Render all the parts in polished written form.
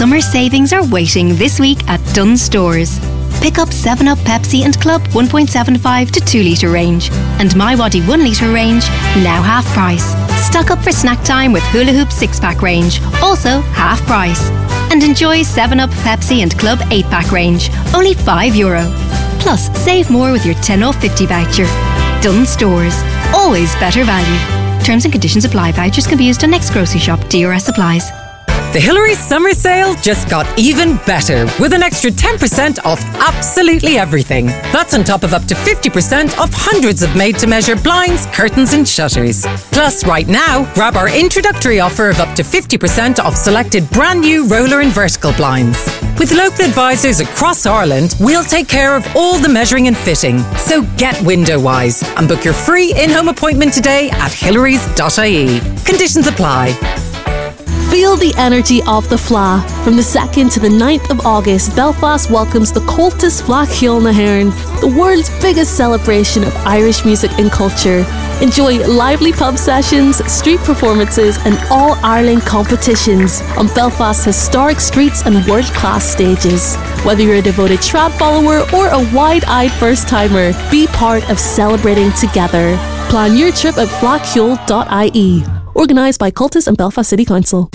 Summer savings are waiting this week at Dunnes Stores. Pick up 7up Pepsi and Club 1.75 to 2 litre range and My Waddy 1 litre range, now half price. Stock up for snack time with Hula Hoop 6-pack range, also half price. And enjoy 7up Pepsi and Club 8-pack range, only €5. Plus, save more with your 10 off 50 voucher. Dunnes Stores, always better value. Terms and conditions apply. Vouchers can be used on next grocery shop. DRS applies. The Hillary's summer sale just got even better with an extra 10% off absolutely everything. That's on top of up to 50% off hundreds of made-to-measure blinds, curtains and shutters. Plus, right now, grab our introductory offer of up to 50% off selected brand new roller and vertical blinds. With local advisors across Ireland, we'll take care of all the measuring and fitting. So get window wise and book your free in-home appointment today at hillarys.ie. Conditions apply. Feel the energy of the Fleadh. From the 2nd to the 9th of August, Belfast welcomes the Comhaltas Fleadh Cheoil na hÉireann, the world's biggest celebration of Irish music and culture. Enjoy lively pub sessions, street performances and all-Ireland competitions on Belfast's historic streets and world-class stages. Whether you're a devoted trad follower or a wide-eyed first-timer, be part of celebrating together. Plan your trip at fleadhcheoil.ie. Organised by Comhaltas and Belfast City Council.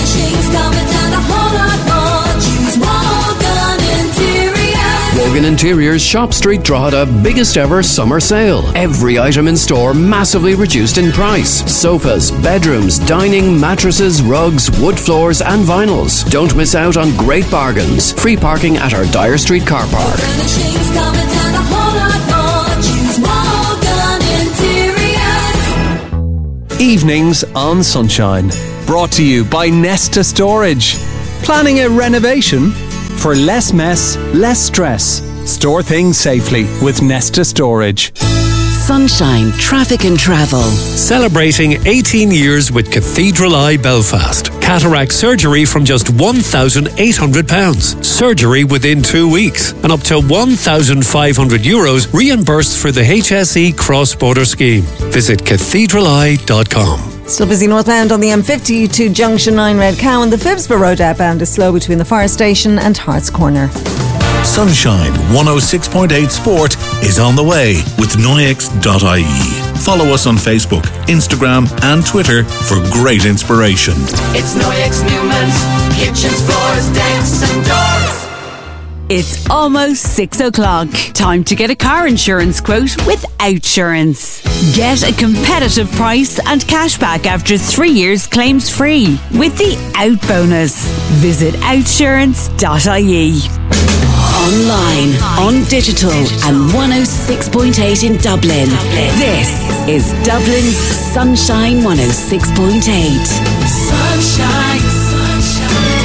Rogan Interiors Shop Street Drogheda biggest ever summer sale. Every item in store massively reduced in price. Sofas, bedrooms, dining, mattresses, rugs, wood floors and vinyls. Don't miss out on great bargains. Free parking at our Dyer Street car park. Evenings on Sunshine. Brought to you by Nesta Storage. Planning a renovation? For less mess, less stress. Store things safely with Nesta Storage. Sunshine, Traffic and Travel. Celebrating 18 years with Cathedral Eye Belfast. Cataract surgery from just £1,800. Surgery within 2 weeks. And up to €1,500 reimbursed for the HSE cross-border scheme. Visit cathedraleye.com. Still busy northbound on the M50 to Junction 9 Red Cow, and the Phibsborough Road outbound is slow between the fire station and Harts Corner. Sunshine 106.8 Sport is on the way with Noyex.ie. Follow us on Facebook, Instagram and Twitter for great inspiration. It's Noyex Newman's kitchens, floors, decks and doors. It's almost 6 o'clock. Time to get a car insurance quote with Outsurance. Get a competitive price and cashback after 3 years claims free with the Out Bonus. Visit outsurance.ie. Online, on digital and 106.8 in Dublin. This is Dublin's Sunshine 106.8. Sunshine, sunshine,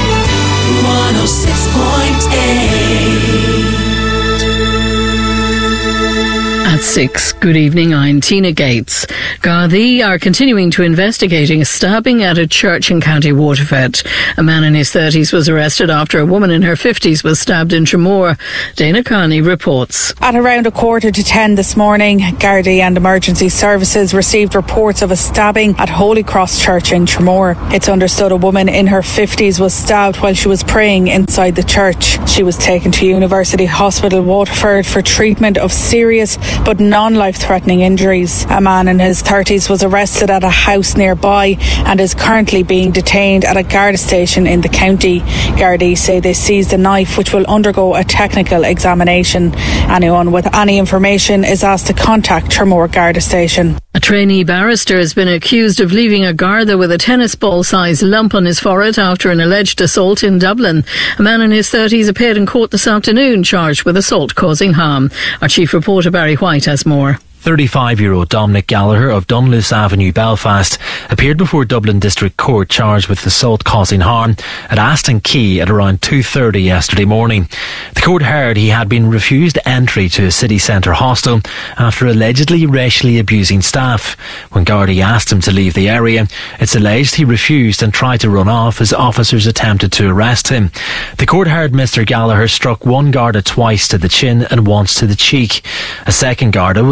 106.8. At 6, good evening, I'm Tina Gates. Gardaí are continuing to investigating a stabbing at a church in County Waterford. A man in his 30s was arrested after a woman in her 50s was stabbed in Tramore. Dana Carney reports. At around 9:45 this morning, Gardaí and emergency services received reports of a stabbing at Holy Cross Church in Tramore. It's understood a woman in her 50s was stabbed while she was praying inside the church. She was taken to University Hospital Waterford for treatment of serious but non-life-threatening injuries. A man in his 30s was arrested at a house nearby and is currently being detained at a Garda station in the county. Gardaí say they seized a knife which will undergo a technical examination. Anyone with any information is asked to contact Tramore Garda station. A trainee barrister has been accused of leaving a Garda with a tennis ball-sized lump on his forehead after an alleged assault in Dublin. A man in his 30s appeared in court this afternoon charged with assault causing harm. Our chief reporter Barry White has more. 35-year-old Dominic Gallagher of Dunluce Avenue, Belfast, appeared before Dublin District Court charged with assault causing harm at Aston Quay at around 2:30 yesterday morning. The court heard he had been refused entry to a city centre hostel after allegedly racially abusing staff. When Gardaí asked him to leave the area, it's alleged he refused and tried to run off as officers attempted to arrest him. The court heard Mr Gallagher struck one Garda twice to the chin and once to the cheek. A second Garda was allegedly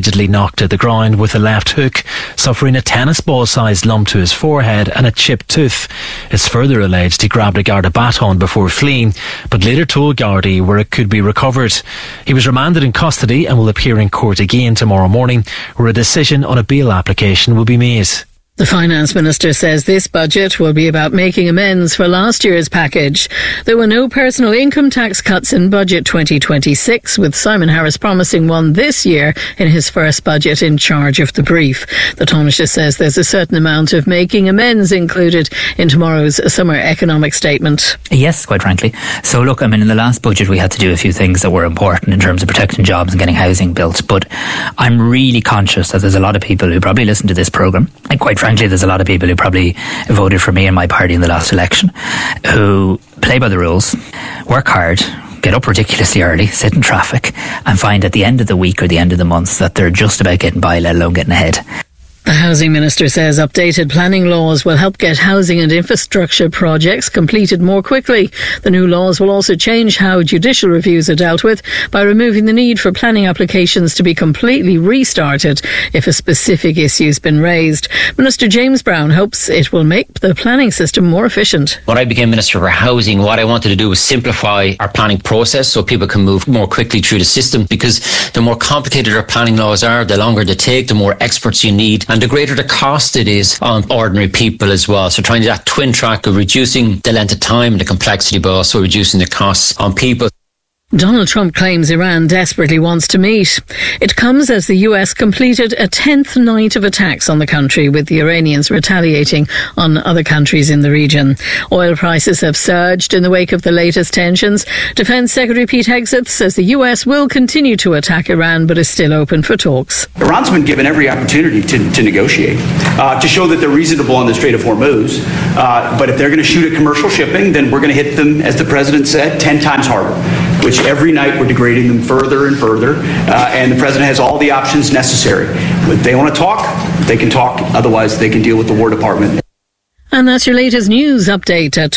allegedly knocked to the ground with a left hook, suffering a tennis ball-sized lump to his forehead and a chipped tooth. It's further alleged he grabbed a Garda baton before fleeing, but later told Gardaí where it could be recovered. He was remanded in custody and will appear in court again tomorrow morning, where a decision on a bail application will be made. The Finance Minister says this budget will be about making amends for last year's package. There were no personal income tax cuts in Budget 2026, with Simon Harris promising one this year in his first budget in charge of the brief. The Taoiseach says there's a certain amount of making amends included in tomorrow's summer economic statement. Yes, quite frankly. So look, I mean, in the last budget we had to do a few things that were important in terms of protecting jobs and getting housing built, but I'm really conscious that there's a lot of people who probably listen to this programme, and quite frankly there's a lot of people who probably voted for me and my party in the last election, who play by the rules, work hard, get up ridiculously early, sit in traffic, and find at the end of the week or the end of the month that they're just about getting by, let alone getting ahead. The Housing Minister says updated planning laws will help get housing and infrastructure projects completed more quickly. The new laws will also change how judicial reviews are dealt with by removing the need for planning applications to be completely restarted if a specific issue has been raised. Minister James Brown hopes it will make the planning system more efficient. When I became Minister for Housing, what I wanted to do was simplify our planning process so people can move more quickly through the system, because the more complicated our planning laws are, the longer they take, the more experts you need, and the greater the cost it is on ordinary people as well. So trying that twin track of reducing the length of time and the complexity, but also reducing the costs on people. Donald Trump claims Iran desperately wants to meet. It comes as the US completed a 10th night of attacks on the country, with the Iranians retaliating on other countries in the region. Oil prices have surged in the wake of the latest tensions. Defence Secretary Pete Hegseth says the US will continue to attack Iran, but is still open for talks. Iran's been given every opportunity to negotiate, to show that they're reasonable on the Strait of Hormuz. But if they're going to shoot at commercial shipping, then we're going to hit them, as the president said, 10 times harder, which every night we're degrading them further and further, and the president has all the options necessary. If they want to talk, they can talk. Otherwise, they can deal with the War Department. And that's your latest news update at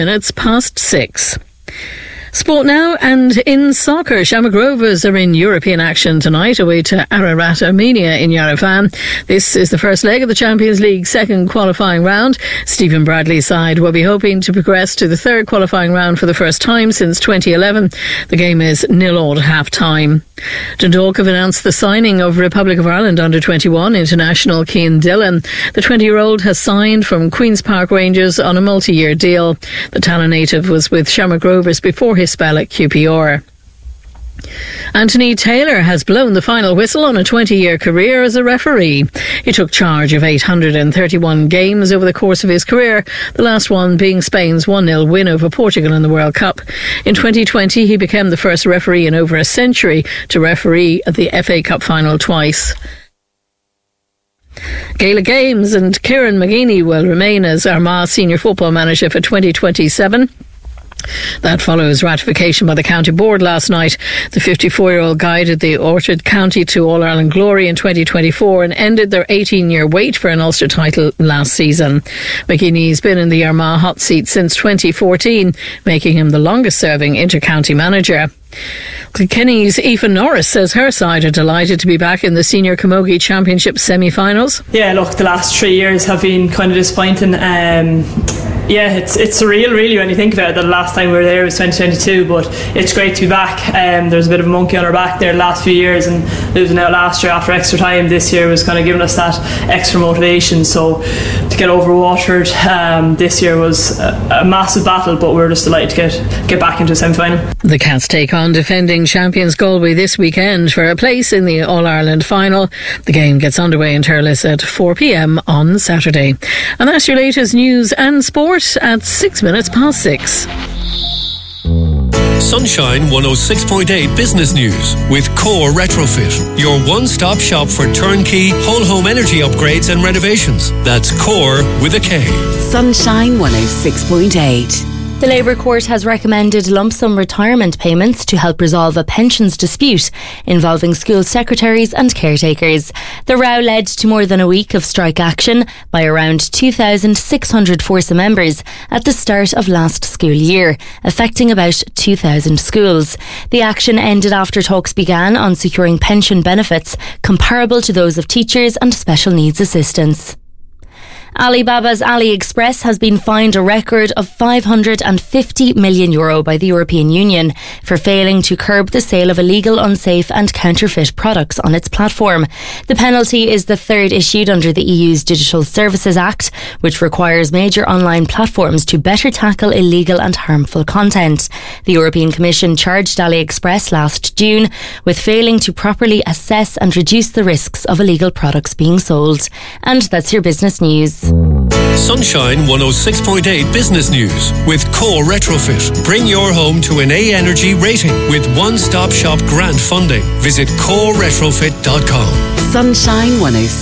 6:04. Sport now, and in soccer, Shamrock Rovers are in European action tonight away to Ararat Armenia in Yerevan. This is the first leg of the Champions League second qualifying round. Stephen Bradley's side will be hoping to progress to the third qualifying round for the first time since 2011. The game is 0-0 at half-time. Dundalk have announced the signing of Republic of Ireland under-21 international Cian Dillon. The 20-year-old has signed from Queen's Park Rangers on a multi-year deal. The Tala native was with Shamrock Rovers before his spell at QPR. Anthony Taylor has blown the final whistle on a 20-year career as a referee. He took charge of 831 games over the course of his career, the last one being Spain's 1-0 win over Portugal in the World Cup. In 2020, he became the first referee in over a century to referee at the FA Cup final twice. Gaelic Games and Kieran McGeeney will remain as Armagh senior football manager for 2027. That follows ratification by the county board last night. The 54-year-old guided the Orchard County to All-Ireland glory in 2024 and ended their 18-year wait for an Ulster title last season. McGeeney's been in the Armagh hot seat since 2014, making him the longest-serving inter-county manager. Kilkenny's Aoife Norris says her side are delighted to be back in the Senior Camogie Championship semi-finals. Yeah, look, the last 3 years have been kind of disappointing. Yeah, it's surreal really when you think about it. The last time we were there was 2022, but it's great to be back. There's a bit of a monkey on our back there the last few years, and losing out last year after extra time this year was kind of giving us that extra motivation. So to get over Waterford this year was a massive battle, but we're just delighted to get back into a semi-final. The Cats take on defending champions Galway this weekend for a place in the All-Ireland final. The game gets underway in Thurles at 4 p.m. on Saturday. And that's your latest news and sport at 6:06. Sunshine 106.8 Business News with Core Retrofit, your one-stop shop for turnkey whole home energy upgrades and renovations. That's Core with a K. Sunshine 106.8. The Labour Court has recommended lump sum retirement payments to help resolve a pensions dispute involving school secretaries and caretakers. The row led to more than a week of strike action by around 2,600 FORSA members at the start of last school year, affecting about 2,000 schools. The action ended after talks began on securing pension benefits comparable to those of teachers and special needs assistants. Alibaba's AliExpress has been fined a record of €550 million by the European Union for failing to curb the sale of illegal, unsafe and counterfeit products on its platform. The penalty is the third issued under the EU's Digital Services Act, which requires major online platforms to better tackle illegal and harmful content. The European Commission charged AliExpress last June with failing to properly assess and reduce the risks of illegal products being sold. And that's your business news. Sunshine 106.8 Business News with Core Retrofit. Bring your home to an A Energy rating with one-stop shop grant funding. Visit coreretrofit.com. Sunshine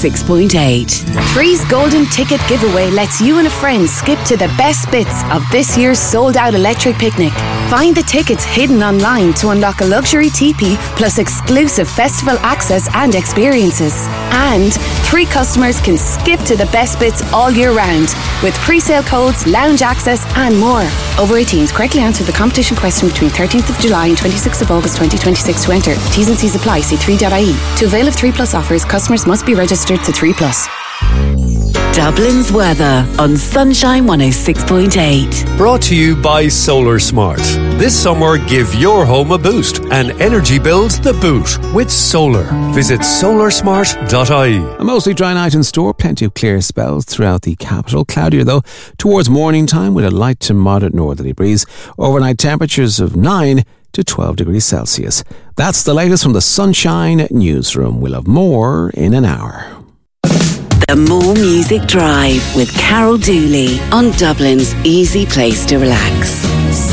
106.8. Free's Golden Ticket Giveaway lets you and a friend skip to the best bits of this year's sold-out electric picnic. Find the tickets hidden online to unlock a luxury teepee plus exclusive festival access and experiences. And 3 customers can skip to the best bits all year round with pre-sale codes, lounge access and more. Over 18s, correctly answer the competition question between 13th of July and 26th of August 2026 to enter. T's and C's apply. See 3.ie. To avail of 3 Plus offers, customers must be registered to 3 Plus. Dublin's weather on Sunshine 106.8. Brought to you by Solar Smart. This summer, give your home a boost and energy bills the boot with solar. Visit solarsmart.ie. A mostly dry night in store, plenty of clear spells throughout the capital. Cloudier though towards morning time with a light to moderate northerly breeze. Overnight temperatures of 9 to 12 degrees Celsius. That's the latest from the Sunshine Newsroom. We'll have more in an hour. The More Music Drive with Carol Dooley on Dublin's easy place to relax.